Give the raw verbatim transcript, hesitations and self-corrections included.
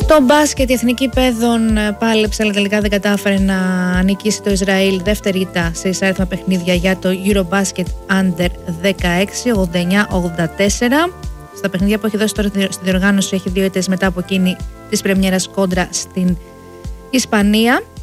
Στο μπάσκετ η Εθνική Παιδών πάλεψε, αλλά τελικά δεν κατάφερε να νικήσει το Ισραήλ. Δεύτερη ήττα σε εισάριθμα παιχνίδια για το Eurobasket Under δεκαέξι, ογδόντα εννιά ογδόντα τέσσερα. Στα παιχνίδια που έχει δώσει τώρα στη διοργάνωση έχει δύο ήττες μετά από εκείνη της πρεμιέρας κόντρα στην Ισπανία.